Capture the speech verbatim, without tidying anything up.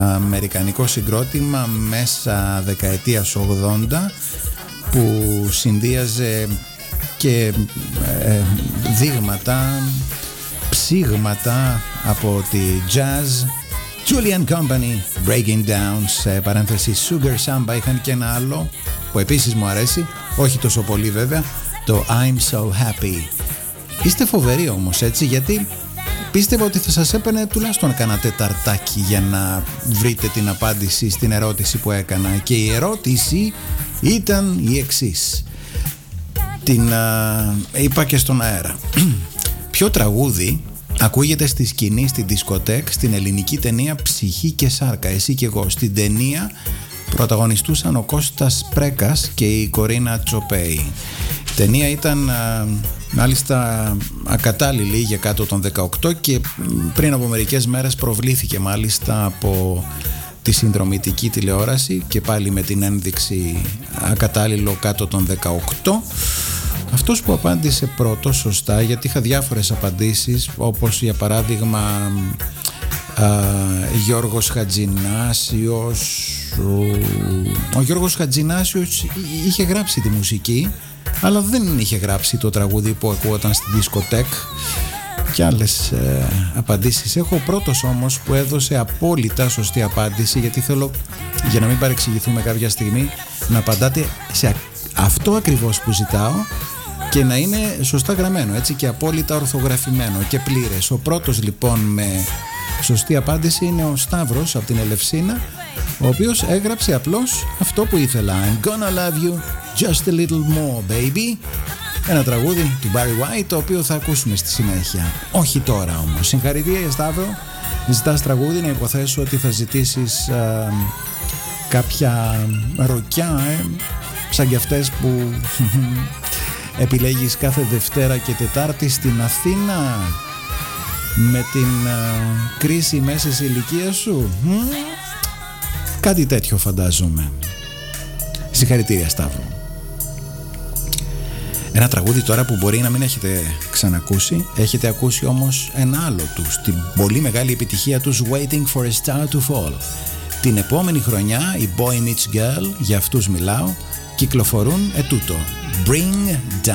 αμερικανικό συγκρότημα μέσα δεκαετίας ογδόντα που συνδύαζε και ε, δείγματα, ψήγματα από τη jazz. Julian Company, Breaking Down, σε παρένθεση Sugar Samba. Είχαν και ένα άλλο που επίσης μου αρέσει, όχι τόσο πολύ βέβαια, το I'm So Happy. Είστε φοβεροί όμως, έτσι, γιατί πίστευα ότι θα σας έπαιρνε τουλάχιστον κανένα τεταρτάκι για να βρείτε την απάντηση στην ερώτηση που έκανα. Και η ερώτηση ήταν η εξής. Την α, είπα και στον αέρα. Ποιο τραγούδι ακούγεται στη σκηνή, στην δισκοτέκ, στην ελληνική ταινία Ψυχή και Σάρκα? Εσύ και εγώ. Στην ταινία πρωταγωνιστούσαν ο Κώστας Πρέκας και η Κορίνα Τσοπέη. Η ταινία ήταν α, μάλιστα ακατάλληλη για κάτω των δεκαοκτώ και πριν από μερικές μέρες προβλήθηκε μάλιστα από τη συνδρομητική τηλεόραση και πάλι με την ένδειξη ακατάλληλο κάτω των δεκαοκτώ. Αυτός που απάντησε πρώτο σωστά, γιατί είχα διάφορες απαντήσεις, όπως για παράδειγμα α, Γιώργος Χατζηνάσιος. Ο, ο Γιώργος Χατζηνάσιος είχε γράψει τη μουσική, αλλά δεν είχε γράψει το τραγούδι που ακούγονταν στη δισκοτέκ. Και άλλες ε, απαντήσεις έχω. Ο πρώτος όμως που έδωσε απόλυτα σωστή απάντηση, γιατί θέλω, για να μην παρεξηγηθούμε κάποια στιγμή, να απαντάτε σε αυτό ακριβώς που ζητάω και να είναι σωστά γραμμένο, έτσι, και απόλυτα ορθογραφημένο και πλήρες. Ο πρώτος λοιπόν με σωστή απάντηση είναι ο Σταύρος από την Ελευσίνα, ο οποίος έγραψε απλώς αυτό που ήθελα. I'm gonna love you just a little more, baby. Ένα τραγούδι του Barry White, το οποίο θα ακούσουμε στη συνέχεια. Όχι τώρα όμως. Συγχαρητήρια, Σταύρο. Ζητάς τραγούδι, να υποθέσω ότι θα ζητήσεις α, κάποια ροκιά, ε, σαν κι αυτές που επιλέγεις κάθε Δευτέρα και Τετάρτη στην Αθήνα με την α, κρίση μέσης ηλικίας σου. Μ? Κάτι τέτοιο φαντάζομαι. Συγχαρητήρια, Σταύρο. Ένα τραγούδι τώρα που μπορεί να μην έχετε ξανακούσει, έχετε ακούσει όμως ένα άλλο τους, την πολύ μεγάλη επιτυχία τους Waiting for a Star to Fall. Την επόμενη χρονιά οι Boy Meets Girl, για αυτούς μιλάω, κυκλοφορούν ετούτο, Bring Down.